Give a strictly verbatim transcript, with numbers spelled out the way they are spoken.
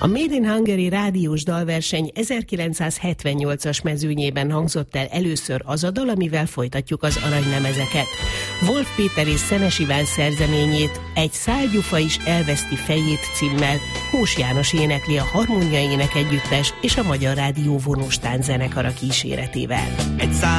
A Made in Hungary rádiós dalverseny ezerkilencszázhetvennyolcas mezőnyében hangzott el először az a dal, amivel folytatjuk az aranylemezeket. Wolf Péter és Szenes Iván szerzeményét, Egy szálgyufa is elveszti fejét címmel Kós János énekli a Harmónia Énekegyüttes és a Magyar Rádió vonóstán zenekara kíséretével. Egy